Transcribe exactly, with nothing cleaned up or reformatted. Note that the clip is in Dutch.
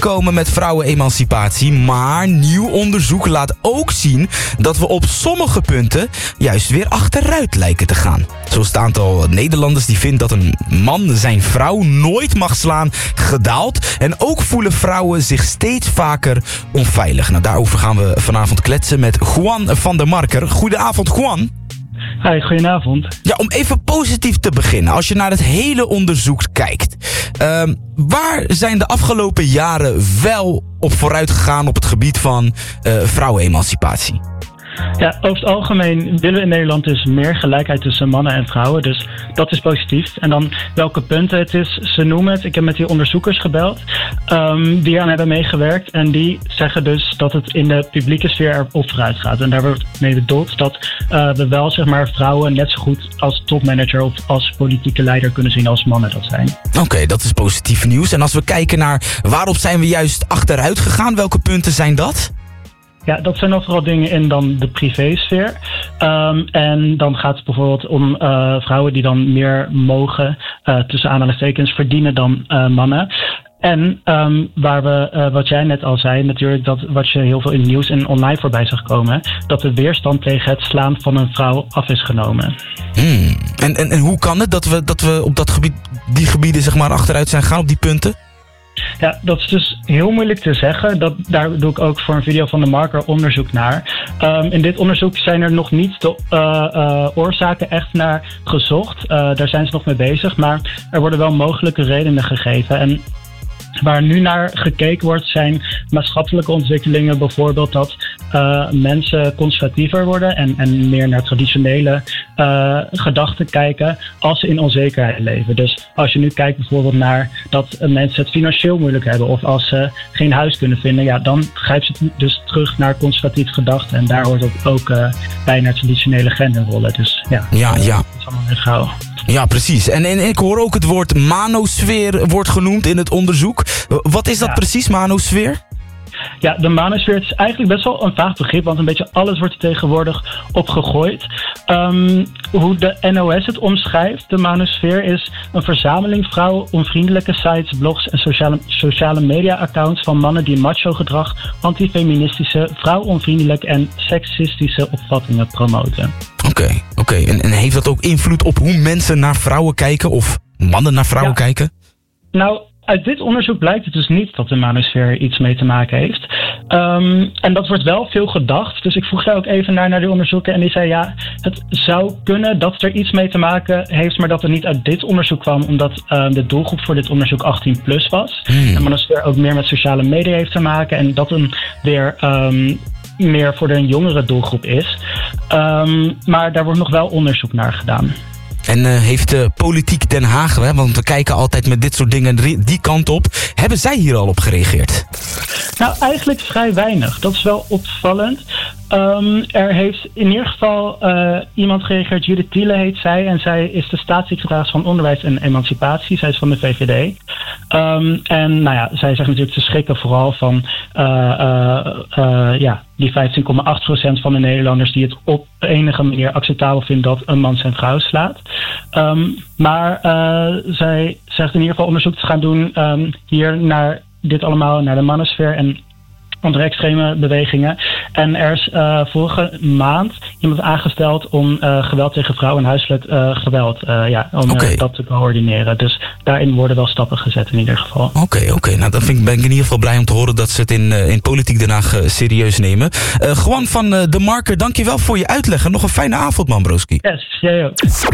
gekomen met vrouwenemancipatie, maar nieuw onderzoek laat ook zien dat we op sommige punten juist weer achteruit lijken te gaan. Zo is het aantal Nederlanders die vindt dat een man zijn vrouw nooit mag slaan gedaald. En ook voelen vrouwen zich steeds vaker onveilig. Nou, daarover gaan we vanavond kletsen met Juan van der Marker. Goedenavond, Juan. Hi, goedenavond. Ja, om even positief te beginnen. Als je naar het hele onderzoek kijkt. Uh, waar zijn de afgelopen jaren wel op vooruit gegaan op het gebied van uh, vrouwenemancipatie? Ja, over het algemeen willen we in Nederland dus meer gelijkheid tussen mannen en vrouwen. Dus dat is positief. En dan welke punten het is, ze noemen het. Ik heb met die onderzoekers gebeld um, die aan hebben meegewerkt. En die zeggen dus dat het in de publieke sfeer erop vooruit gaat. En daar wordt mee bedoeld dat uh, we wel zeg maar vrouwen net zo goed als topmanager of als politieke leider kunnen zien als mannen dat zijn. Oké, okay, dat is positief nieuws. En als we kijken naar waarop zijn we juist achteruit gegaan, welke punten zijn dat? Ja, dat zijn dan vooral dingen in dan de privésfeer. Um, en dan gaat het bijvoorbeeld om uh, vrouwen die dan meer mogen, uh, tussen aanhalingstekens, verdienen dan uh, mannen. En um, waar we, uh, wat jij net al zei, natuurlijk dat wat je heel veel in het nieuws en online voorbij zag komen, dat de weerstand tegen het slaan van een vrouw af is genomen. Hmm. En, en, en hoe kan het dat we, dat we op dat gebied, die gebieden zeg maar achteruit zijn gegaan, op die punten? Ja, dat is dus heel moeilijk te zeggen. Dat, daar doe ik ook voor een video van de Marker onderzoek naar. Um, in dit onderzoek zijn er nog niet de uh, uh, oorzaken echt naar gezocht. Uh, daar zijn ze nog mee bezig. Maar er worden wel mogelijke redenen gegeven. En waar nu naar gekeken wordt zijn maatschappelijke ontwikkelingen. Bijvoorbeeld dat uh, mensen conservatiever worden en, en meer naar traditionele uh, gedachten kijken als ze in onzekerheid leven. Dus als je nu kijkt bijvoorbeeld naar dat uh, mensen het financieel moeilijk hebben of als ze geen huis kunnen vinden, ja, dan grijpt ze dus terug naar conservatieve gedachten. En daar hoort ook, ook uh, bij naar traditionele genderrollen. Dus ja, ja, ja. dat is allemaal weer gauw. Ja, precies. En, en ik hoor ook het woord manosfeer wordt genoemd in het onderzoek. Wat is dat ja. precies, manosfeer? Ja, de manosfeer is eigenlijk best wel een vaag begrip, want een beetje alles wordt er tegenwoordig op gegooid. Um, hoe de N O S het omschrijft, de manosfeer is een verzameling vrouwenonvriendelijke sites, blogs en sociale, sociale media-accounts van mannen die macho-gedrag, antifeministische, vrouwonvriendelijke en seksistische opvattingen promoten. Oké, okay, oké. Okay. En, en heeft dat ook invloed op hoe mensen naar vrouwen kijken of mannen naar vrouwen ja. kijken? Nou, uit dit onderzoek blijkt het dus niet dat de manosfeer iets mee te maken heeft. Um, en dat wordt wel veel gedacht. Dus ik vroeg daar ook even naar, naar de onderzoeken. En die zei ja, het zou kunnen dat het er iets mee te maken heeft, maar dat het niet uit dit onderzoek kwam, omdat uh, de doelgroep voor dit onderzoek achttien plus was. Hmm. En manosfeer ook meer met sociale media heeft te maken. En dat een weer Um, meer voor de jongere doelgroep is. Um, maar daar wordt nog wel onderzoek naar gedaan. En uh, heeft de politiek Den Haag, hè, want we kijken altijd met dit soort dingen die kant op, hebben zij hier al op gereageerd? Nou, eigenlijk vrij weinig. Dat is wel opvallend. Um, er heeft in ieder geval uh, iemand gereageerd, Judith Thiele heet zij, en zij is de staatssecretaris van Onderwijs en Emancipatie. Zij is van de V V D. Um, en nou ja, zij zegt natuurlijk te schrikken vooral van uh, uh, uh, ja, die vijftien komma acht procent van de Nederlanders die het op enige manier acceptabel vindt dat een man zijn vrouw slaat. Um, maar uh, zij zegt in ieder geval onderzoek te gaan doen um, hier naar dit allemaal, naar de manosfeer en andere extreme bewegingen. En er is uh, vorige maand iemand aangesteld om uh, geweld tegen vrouwen en huiselijk uh, geweld, uh, ja, om okay. uh, dat te coördineren. Dus daarin worden wel stappen gezet in ieder geval. Oké, okay, oké. Okay. Nou, dan vind ik, ben ik in ieder geval blij om te horen dat ze het in, uh, in Politiek Den Haag uh, serieus nemen. Uh, Juan van uh, de Marker, dankjewel voor je uitleg en nog een fijne avond, man, broski. Yes, jij ook.